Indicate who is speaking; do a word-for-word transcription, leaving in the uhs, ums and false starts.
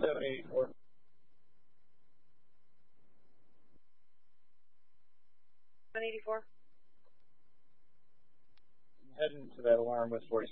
Speaker 1: seven eighty-four.
Speaker 2: seven eighty-four.
Speaker 1: I'm heading to that alarm with forty-six.